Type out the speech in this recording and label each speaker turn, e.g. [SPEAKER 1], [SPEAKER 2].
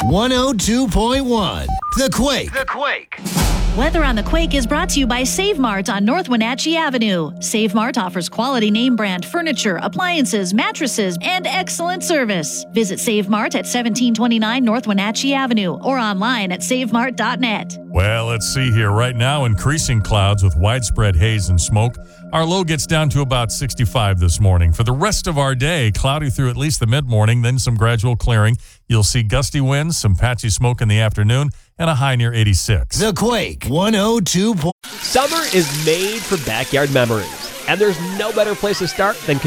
[SPEAKER 1] 102.1 The Quake.
[SPEAKER 2] Weather on the Quake is brought to you by Save Mart on North Wenatchee Avenue. Save Mart offers quality name brand furniture, appliances, mattresses, and excellent service. Visit Save Mart at 1729 North Wenatchee Avenue or online at savemart.net.
[SPEAKER 3] Well, let's see here. Right now, increasing clouds with widespread haze and smoke. Our low gets down to about 65 this morning. For the rest of our day, cloudy through at least the mid-morning, then some gradual clearing. You'll see gusty winds, some patchy smoke in the afternoon, and a high near 86.
[SPEAKER 1] The Quake 102.
[SPEAKER 4] Summer is made for backyard memories, and there's no better place to start than